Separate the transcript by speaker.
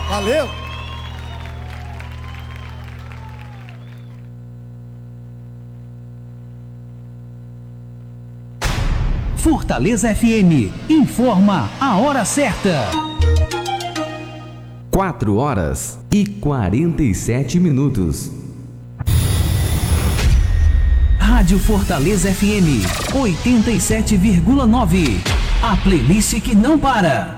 Speaker 1: Valeu!
Speaker 2: Fortaleza FM informa a hora certa.
Speaker 3: 4h47.
Speaker 2: Rádio Fortaleza FM 87,9. A playlist que não para.